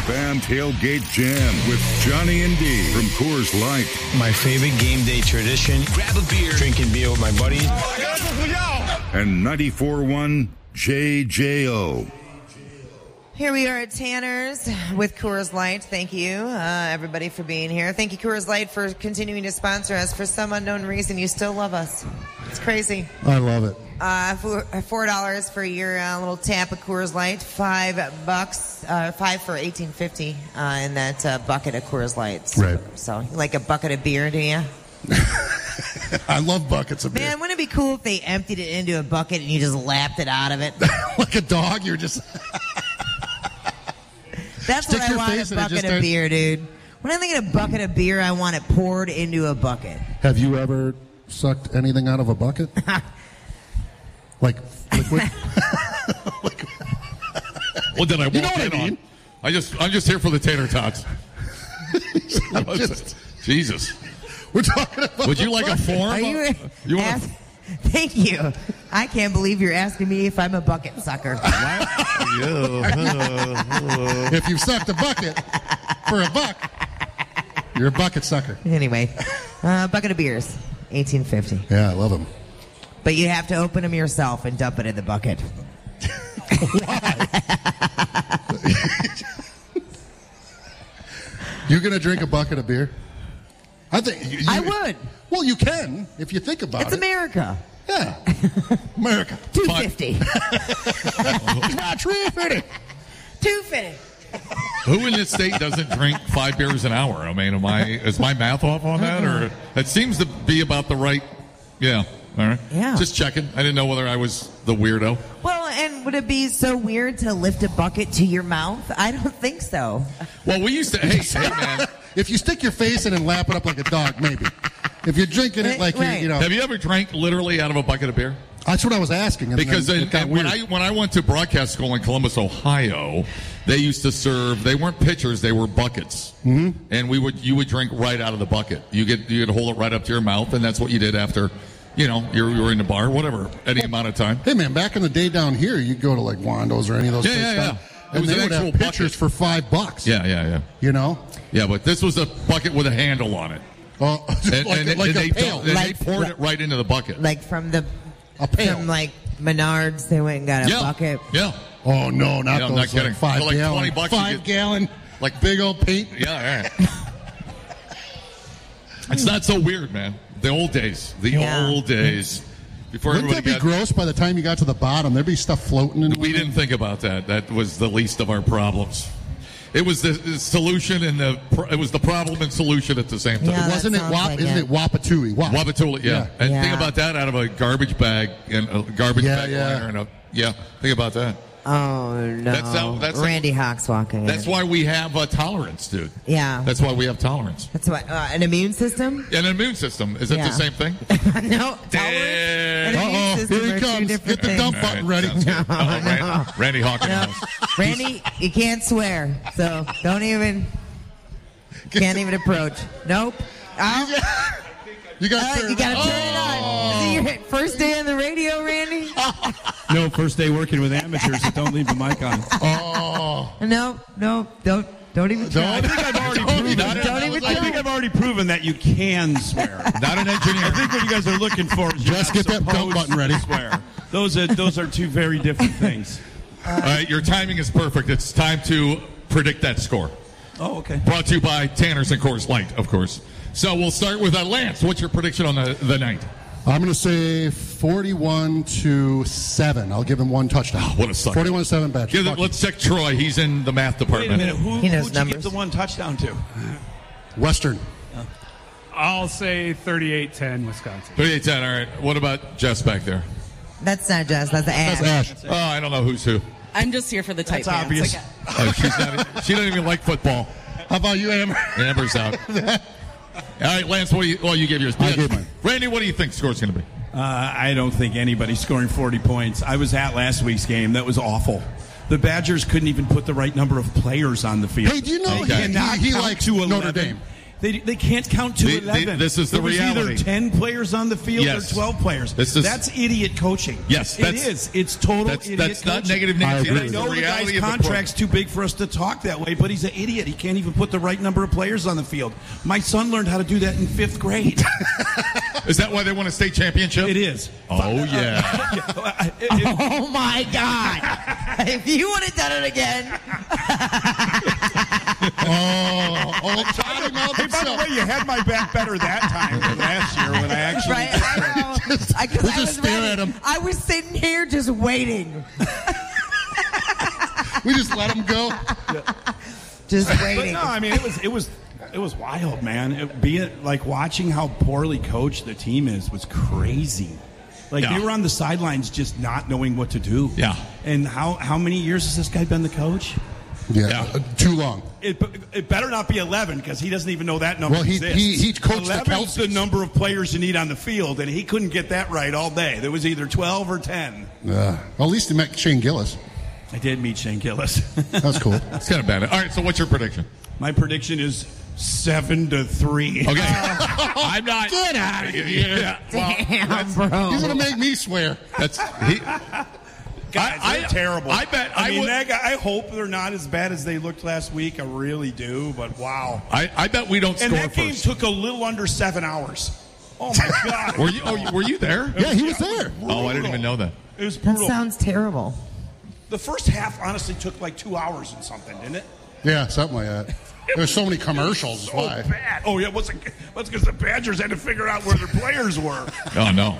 Fan Tailgate Jam with Johnny and D from Coors Light. My favorite game day tradition. Grab a beer. Drinking beer with my buddies. And 94.1 JJO. Here we are at Tanner's with Coors Light. Thank you, everybody, for being here. Thank you, Coors Light, for continuing to sponsor us. For some unknown reason, you still love us. It's crazy. I love it. $4 for your little tap of Coors Light. $5, $5 for $18.50 in that bucket of Coors Lights. Right. So, you like a bucket of beer, do you? I love buckets of beer. Man, wouldn't it be cool if they emptied it into a bucket and you just lapped it out of it? Like a dog, you're just... That's Stick what I your want, face a in it, bucket just of start- beer, dude. When I think of a bucket of beer, I want it poured into a bucket. Have you ever sucked anything out of a bucket? Like liquid? Well, then I won't You know what I mean. I'm just here for the tater tots. Jesus. We're talking about... Would you like a form? Are you want Thank you. I can't believe you're asking me if I'm a bucket sucker. If you've sucked a bucket for a buck, you're a bucket sucker. Anyway, bucket of beers, $18.50. Yeah, I love them. But you have to open them yourself and dump it in the bucket. You gonna drink a bucket of beer? I think I would. Well, you can if you think about It's it. America. Yeah, America. $2.50. It's not $3.50. $2.50. Who in this state doesn't drink 5 beers an hour? I mean, is my math off on that, or that seems to be about the right? Yeah. All right. Yeah. Just checking. I didn't know whether I was the weirdo. Well, and would it be so weird to lift a bucket to your mouth? I don't think so. Well, we used to. Hey, man. If you stick your face in and lap it up like a dog, maybe. If you're drinking it like Right. you know. Have you ever drank literally out of a bucket of beer? That's what I was asking. And Because then it got when weird. I went to broadcast school in Columbus, Ohio, they used to serve. They weren't pitchers; they were buckets, and you would drink right out of the bucket. You'd hold it right up to your mouth, and that's what you did after. You know, you were in the bar, whatever, any amount of time. Hey man, back in the day down here, you'd go to like Wando's or any of those places. Yeah. And was they an would have actual pitchers for $5. Yeah. You know? Yeah, but this was a bucket with a handle on it. Well, like a pail. They poured it right into the bucket. Like from A pail. From like Menards, they went and got a bucket. Yeah. Oh no, not Yeah, I'm those not kidding. like 5 For like gallon. $20 you 5 get- gallon, like big old paint. Yeah, right. It's not so weird, man. The old days. Old days. Before Wouldn't that everybody be got. gross by the time you got to the bottom? There'd be stuff floating in We didn't think about that. That was the least of our problems. It was the solution and it was the problem and solution at the same time. Yeah, Wasn't it sounds like isn't it. it Wapatui? Wapatuli, yeah. And Yeah. think about that out of a garbage bag and a garbage bag liner and think about that. Oh, no. That's Randy Hawk's walking That's in. why we have tolerance, dude. Yeah. That's why we have tolerance. That's why. An immune system? And an immune system. Is it Yeah. the same thing? No. Tolerance and immune Uh-oh, system here are he two comes. different Get the things. dump button ready. Sounds good. Randy Hawk in the No. house. Randy, you can't swear, so can't even approach. Nope. You got to You gotta turn it on. Is it your first day on the radio, Randy? No, first day working with amateurs, so don't leave the mic on. No, don't even try. I think I've already proven that. Don't even I think I've already proven that you can swear. Not an engineer. I think what you guys are looking for is Just get that dump button ready. Swear. Those are two very different things. All right, your timing is perfect. It's time to predict that score. Oh, okay. Brought to you by Tanner's and Coors Light, of course. So we'll start with Lance. What's your prediction on the night? I'm going to say 41-7. I'll give him one touchdown. What a sucker. 41-7 badge. Let's check Troy. He's in the math Wait a department. minute. He knows Who'd you numbers. give the one touchdown to? Western. I'll say 38-10 Wisconsin. 38-10. All right. What about Jess back there? That's not Jess. That's Ash. That's Ash. Oh, I don't know who's who. I'm just here for the tight That's pants. obvious. She doesn't even like football. How about you, Amber? Amber's out. All right, Lance, you gave yours. I gave mine. Randy, what do you think the score's going to be? I don't think anybody's scoring 40 points. I was at last week's game. That was awful. The Badgers couldn't even put the right number of players on the field. Hey, do you know Okay. he likes to 11. Notre Dame? They can't count to 11. This is the there was reality. Either 10 players on the field Yes. or 12 players. That's idiot coaching. Yes, it is. It's total idiot That's coaching. not negative Nancy. And I That's know the the reality guy's of the contract's too big for us to talk that way, but he's an idiot. He can't even put the right number of players on the field. My son learned how to do that in 5th grade. Is that why they won a state championship? It is. Oh, yeah. Oh, my God. If you would have done it again. Old Johnny Melton. Hey, by the way, you had my back better that time than last year when I actually... Right, I know. We'll just stare at him. I was sitting here just waiting. We just let him go. Just But waiting. no, I mean, it was wild, man. Like watching how poorly coached the team is was crazy. Like Yeah. they were on the sidelines just not knowing what to do. Yeah. And how many years has this guy been the coach? Yeah, too long. It better not be 11 because he doesn't even know that number Well, he exists. coached the 11's the Kelseys. number of players you need on the field, and he couldn't get that right all day. There was either 12 or 10. Well, at least he met Shane Gillis. I did meet Shane Gillis. That's cool. It's kind of bad. All right, so what's your prediction? My prediction is 7-3. Okay. I'm not. Get out of here. Yeah. Damn, bro. He's going to make me swear. That's Guys, they're terrible. I bet I mean, would. that guy, I hope they're not as bad as they looked last week. I really do, but wow. I bet we don't And score that game first. took a little under 7 hours. Oh my God! Were you there? Yeah, he was there. Oh, I didn't even know that. It was That brutal. sounds terrible. The first half honestly took like 2 hours and something, didn't it? Yeah, something like that. There's so many commercials. So Why? bad. Oh yeah, what's because the Badgers had to figure out where their players were. Oh no.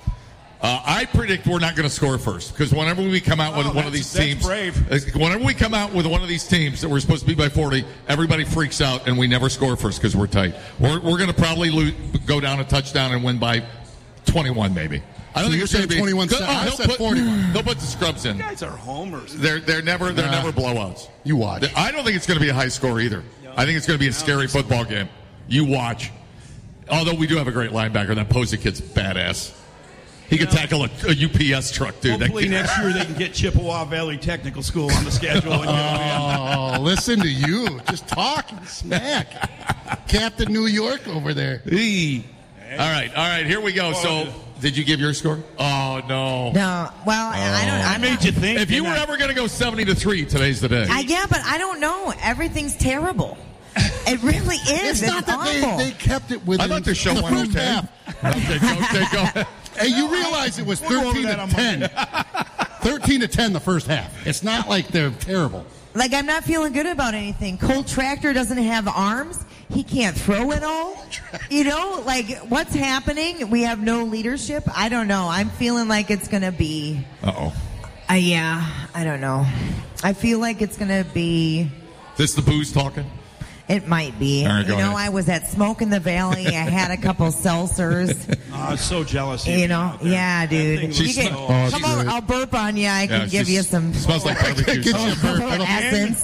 I predict we're not going to score first because whenever we come out with one of these that's teams, brave. whenever we come out with one of these teams that we're supposed to be by 40, everybody freaks out and we never score first because we're tight. We're going to probably go down a touchdown and win by 21 maybe. I don't So think you're it's going saying to be 21-7. I said 41. They'll put the scrubs in. You guys are homers. They're never blowouts. You watch. I don't think it's going to be a high score either. I think it's going to be a scary football game. You watch. Although we do have a great linebacker. That Posey kid's badass. He could tackle a UPS truck, dude. Hopefully next year they can get Chippewa Valley Technical School on the schedule. And Oh, listen to you. Just talking smack. Captain New York over there. All right. Here we go. So, did you give your score? Oh no. No, well, I don't. I made you think. If you were didn't I? ever going to go 70-3, today's the day. Yeah, but I don't know. Everything's terrible. It really is. It's not that awful. they kept it within I'd like to show the one first okay. half. Okay, go. Hey, you realize it was We'll go over 13 that to on 10. 13 to 10 the first half. It's not like they're terrible. Like, I'm not feeling good about anything. Cole Tractor doesn't have arms. He can't throw it all. You know, like, what's happening? We have no leadership. I don't know. I'm feeling like it's going to be... Uh-oh. Yeah, I don't know. I feel like it's going to be... This the booze talking? It might be. All right, go you know, ahead. I was at Smoke in the Valley. I had a couple seltzers. I was so jealous. of You know, out there. yeah, That thing dude. was You can, so- come on, I'll burp on you. I can Yeah, give she you some Smells like barbecue. Get you a burp. That'll- essence.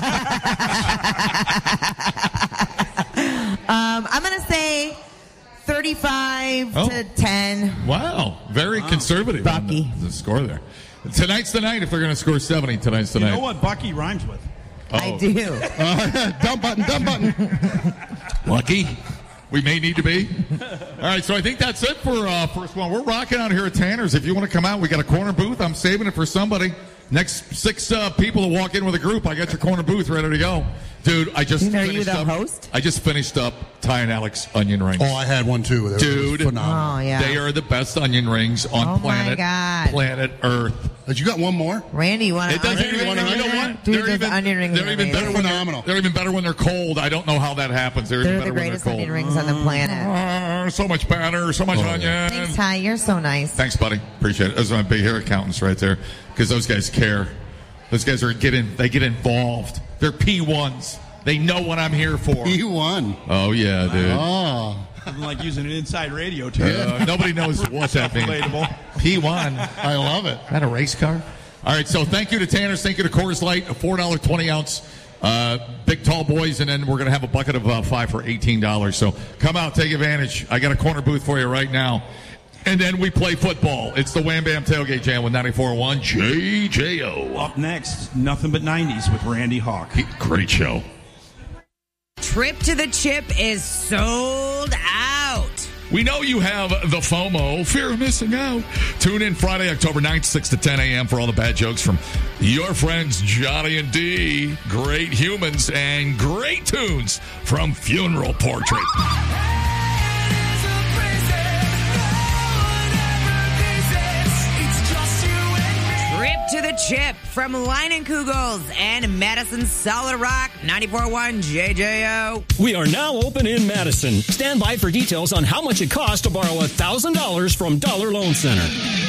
I'm going to say 35 to 10. Wow. Very conservative. on Bucky. The score there. Tonight's the night if they're going to score 70. Tonight's the You night. know what Bucky rhymes with? I do. Dumb button. Lucky. We may need to be. All right, so I think that's it for first one. We're rocking out here at Tanner's. If you want to come out, we got a corner booth. I'm saving it for somebody. Next 6 people to walk in with a group, I got your corner booth ready to go. Dude, I just Are you finished the up. host? I just finished up Ty and Alex onion rings. Oh, I had one too. They were Dude. phenomenal. Oh, yeah. They are the best onion rings on Oh, my planet God. Earth. But you got one more? Randy, you want It doesn't Randy, even. wanna You know onion what? Dude, those onion rings They're are even better amazing. when Phenomenal. they're even better when they're cold. I don't know how that happens. They're They're even the better when greatest they're cold. onion rings on the planet. So much batter, so much onion. Thanks, Ty. You're so nice. Thanks, buddy. Appreciate it. Those are my big hair accountants right there because those guys care. Those guys they get involved. They're P1s. They know what I'm here for. You won. Oh yeah, dude. Oh. I'm like using an inside radio term. Nobody knows what that means. Relatable. P1. I love it. Is that a race car? All right, so thank you to Tanner's. Thank you to Coors Light, a $4 20-ounce. Big tall boys, and then we're going to have a bucket of 5 for $18. So come out, take advantage. I got a corner booth for you right now. And then we play football. It's the Wham Bam Tailgate Jam with 94.1 JJO. Up next, nothing but 90s with Randy Hawk. Great show. Trip to the Chip is sold out. We know you have the FOMO, fear of missing out. Tune in Friday, October 9th, 6 to 10 a.m. for all the bad jokes from your friends Johnny and D. Great humans and great tunes from Funeral Portrait. Trip to the Chip from Leinenkugels and Madison Solid Rock 94.1 JJO. We are now open in Madison. Stand by for details on how much it costs to borrow $1,000 from Dollar Loan Center.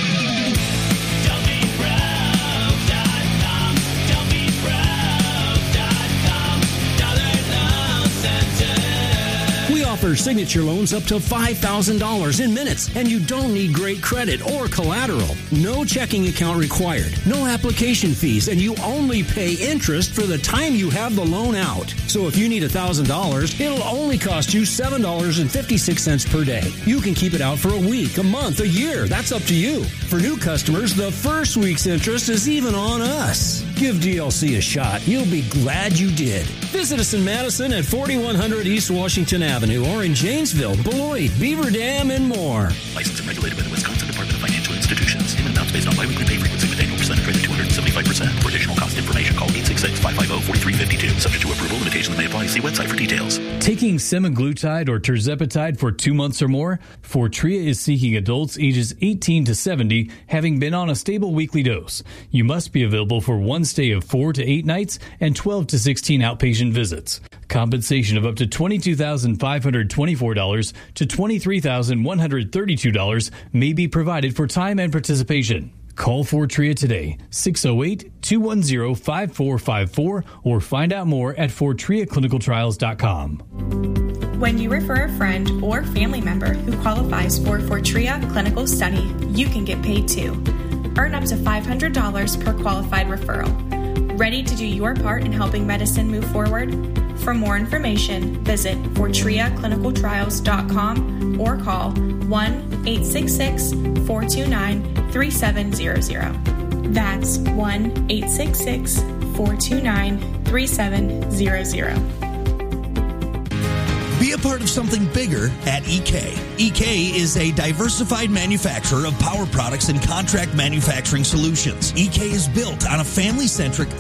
We offer signature loans up to $5,000 in minutes, and you don't need great credit or collateral. No checking account required, no application fees, and you only pay interest for the time you have the loan out. So if you need $1,000, it'll only cost you $7.56 per day. You can keep it out for a week, a month, a year. That's up to you. For new customers, the first week's interest is even on us. Give DLC a shot. You'll be glad you did. Visit us in Madison at 4100 East Washington Avenue or in Janesville, Beloit, Beaver Dam, and more. Licensed and regulated by the Wisconsin Department of Financial Institutions. Payment amounts based on biweekly pay frequency with annual percentage rate of 275%. For additional cost information, call 866-550-4352. Subject to approval, limitations may apply. See website for details. Taking semaglutide or tirzepatide for 2 months or more? Fortrea is seeking adults ages 18 to 70 having been on a stable weekly dose. You must be available for one stay of 4 to 8 nights and 12 to 16 outpatient visits. Compensation of up to $22,524 to $23,132 may be provided for time and participation. Call Fortrea today, 608-210-5454, or find out more at FortreaClinicalTrials.com. When you refer a friend or family member who qualifies for Fortrea Clinical Study, you can get paid too. Earn up to $500 per qualified referral. Ready to do your part in helping medicine move forward? For more information, visit FortreaClinicalTrials.com or call 1-866-429-3700. That's 1-866-429-3700. Be a part of something bigger at EK. EK is a diversified manufacturer of power products and contract manufacturing solutions. EK is built on a family-centric